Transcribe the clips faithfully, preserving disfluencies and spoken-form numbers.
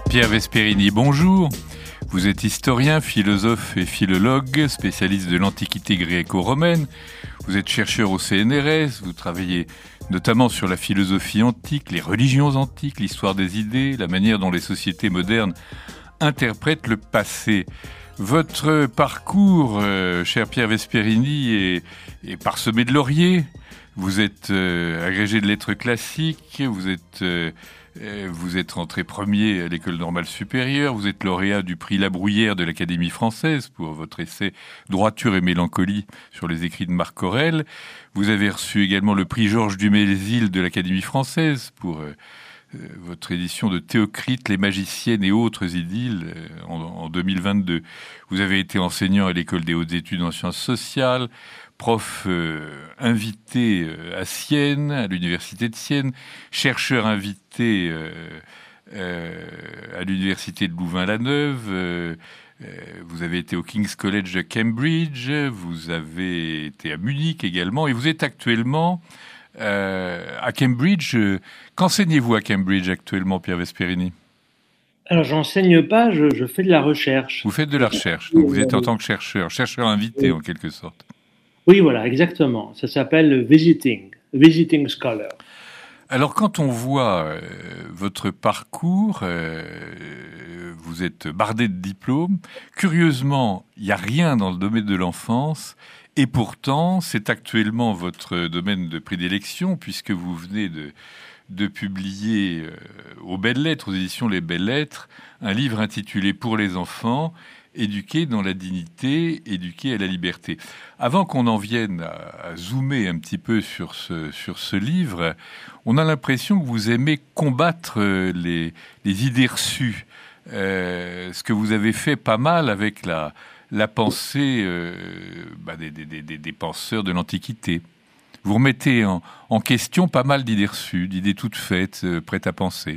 Pierre Vesperini, bonjour. Vous êtes historien, philosophe et philologue, spécialiste de l'Antiquité gréco-romaine. Vous êtes chercheur au C N R S, vous travaillez notamment sur la philosophie antique, les religions antiques, l'histoire des idées, la manière dont les sociétés modernes interprètent le passé. Votre parcours, euh, cher Pierre Vesperini, est, est parsemé de lauriers. Vous êtes euh, agrégé de lettres classiques, vous êtes... Euh, Vous êtes rentré premier à l'École normale supérieure, vous êtes lauréat du prix La Bruyère de l'Académie française pour votre essai Droiture et mélancolie sur les écrits de Marc Aurèle. Vous avez reçu également le prix Georges Dumézil de l'Académie française pour euh, votre édition de Théocrite, les magiciennes et autres idylles euh, en, en deux mille vingt-deux. Vous avez été enseignant à l'École des hautes études en sciences sociales, prof euh, invité euh, à Sienne, à l'université de Sienne, chercheur invité euh, euh, à l'université de Louvain-la-Neuve, euh, euh, vous avez été au King's College de Cambridge, vous avez été à Munich également, et vous êtes actuellement euh, à Cambridge. Qu'enseignez-vous à Cambridge actuellement, Pierre Vesperini ? Alors, j'enseigne pas, je, je fais de la recherche. Vous faites de la recherche, donc vous êtes en tant que chercheur, chercheur invité en quelque sorte. Oui, voilà, exactement. Ça s'appelle visiting, visiting scholar. Alors, quand on voit euh, votre parcours, euh, vous êtes bardé de diplômes. Curieusement, il n'y a rien dans le domaine de l'enfance. Et pourtant, c'est actuellement votre domaine de prédilection, puisque vous venez de, de publier euh, aux Belles Lettres, aux éditions Les Belles Lettres, un livre intitulé « Pour les enfants ». Éduquer dans la dignité, éduquer à la liberté. Avant qu'on en vienne à, à zoomer un petit peu sur ce, sur ce livre, on a l'impression que vous aimez combattre les, les idées reçues. Euh, ce que vous avez fait pas mal avec la, la pensée euh, bah des, des, des, des penseurs de l'Antiquité. Vous remettez en, en question pas mal d'idées reçues, d'idées toutes faites, euh, prêtes à penser.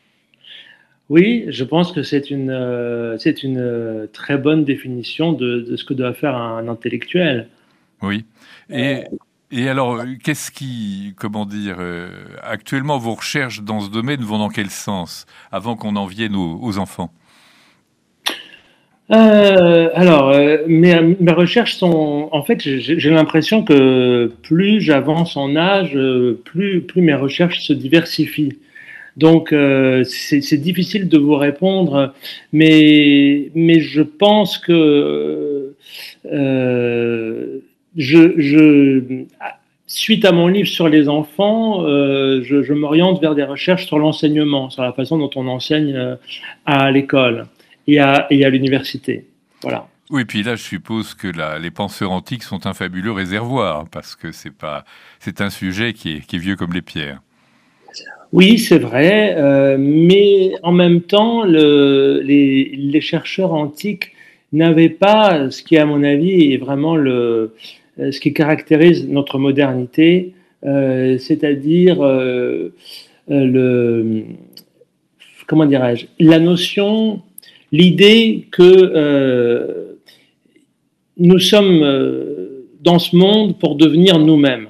Oui, je pense que c'est une, euh, c'est une euh, très bonne définition de, de ce que doit faire un, un intellectuel. Oui. Et, et alors, qu'est-ce qui, comment dire, euh, actuellement, vos recherches dans ce domaine vont dans quel sens, avant qu'on en vienne aux, aux enfants ? Euh, alors, euh, mes, mes recherches sont, en fait, j'ai, j'ai l'impression que plus j'avance en âge, plus, plus mes recherches se diversifient. Donc, euh, c'est, c'est difficile de vous répondre, mais, mais je pense que euh, je, je, suite à mon livre sur les enfants, euh, je, je m'oriente vers des recherches sur l'enseignement, sur la façon dont on enseigne à l'école et à, et à l'université. Voilà. Oui, puis là, je suppose que la, les penseurs antiques sont un fabuleux réservoir, parce que c'est pas, c'est un sujet qui est, qui est vieux comme les pierres. Oui, c'est vrai, euh, mais en même temps, le, les, les chercheurs antiques n'avaient pas ce qui, à mon avis, est vraiment le, ce qui caractérise notre modernité, euh, c'est-à-dire euh, le, comment dirais-je, la notion, l'idée que euh, nous sommes dans ce monde pour devenir nous-mêmes.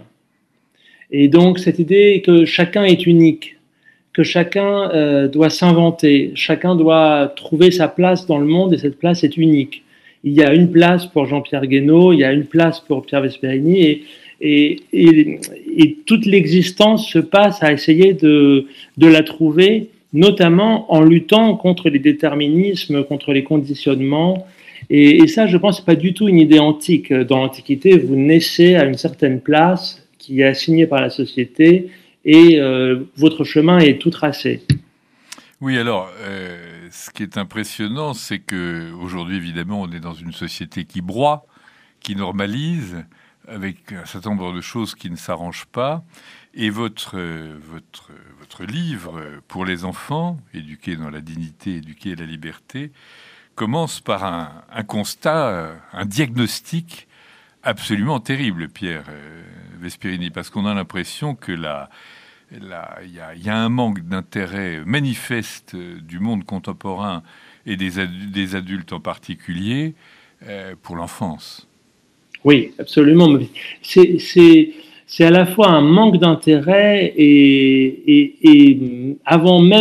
Et donc, cette idée que chacun est unique, que chacun euh, doit s'inventer, chacun doit trouver sa place dans le monde et cette place est unique. Il y a une place pour Jean-Pierre Guénot, il y a une place pour Pierre Vesperini et, et, et, et toute l'existence se passe à essayer de, de la trouver, notamment en luttant contre les déterminismes, contre les conditionnements. Et, et ça, je pense, c'est pas du tout une idée antique. Dans l'Antiquité, vous naissez à une certaine place qui est assigné par la société et euh, votre chemin est tout tracé. Oui, alors, euh, ce qui est impressionnant, c'est que aujourd'hui, évidemment, on est dans une société qui broie, qui normalise, avec un certain nombre de choses qui ne s'arrangent pas. Et votre, euh, votre, votre livre pour les enfants, Éduquer dans la dignité, éduquer à la liberté, commence par un, un constat, un diagnostic absolument terrible, Pierre euh, Vesperini, parce qu'on a l'impression que là, là, il y a, y a un manque d'intérêt manifeste du monde contemporain et des, adu- des adultes en particulier euh, pour l'enfance. Oui, absolument. C'est, c'est, c'est à la fois un manque d'intérêt et, et, et avant même